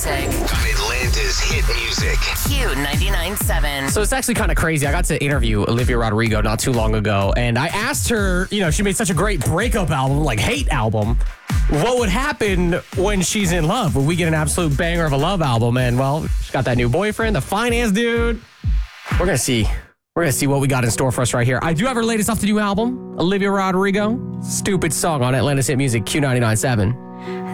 music. Atlanta's hit music. Q99.7. So it's actually kind of crazy. I got to interview Olivia Rodrigo not too long ago, and I asked her, she made such a great breakup album, like hate album. What would happen when she's in love? Would we get an absolute banger of a love album? And, well, she's got that new boyfriend, the finance dude. We're going to see. We're going to see what we got in store for us right here. I do have her latest off the new album, Olivia Rodrigo. Stupid song on Atlanta's hit music, Q99.7.